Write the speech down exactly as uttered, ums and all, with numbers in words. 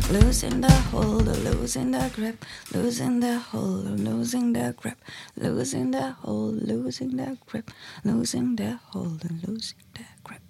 losing the hold, losing the grip, losing the hold, losing the grip, losing the hold, losing the grip, losing the hold, losing the grip.